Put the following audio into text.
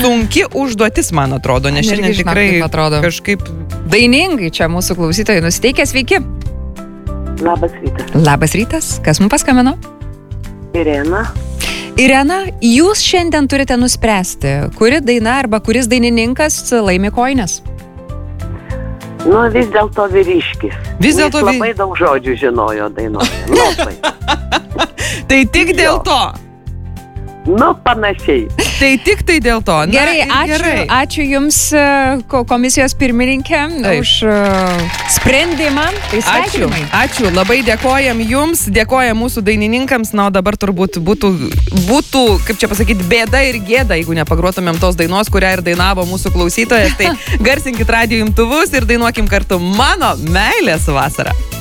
sunki užduotis, man atrodo, nes šiandien tikrai atrodo kažkaip dainingai čia mūsų klausytojai nusiteikę. Sveiki. Labas rytas. Labas rytas. Kas mums paskambino? Irena. Irena, jūs šiandien turite nuspręsti, kuri daina arba kuris dainininkas laimi kojines. Nu, vis dėlto vyriškis. Vis dėlto Jis labai daug žodžių žinojo dainuoti. Labai. Tai tik dėl to. Nu, panašiai. Tai tik tai dėl to. Na, Gerai, ačiū Jums, komisijos pirmininkė, už sprendimą. Tai sveikinimai. Ačiū, labai dėkojam Jums, dėkojam mūsų dainininkams. Na, o dabar turbūt būtų, kaip čia pasakyti, bėda ir gėda, jeigu nepagrotumėm tos dainos, kurią ir dainavo mūsų klausytojas. Tai garsinkit radijo imtuvus ir dainuokim kartu Mano meilės vasara.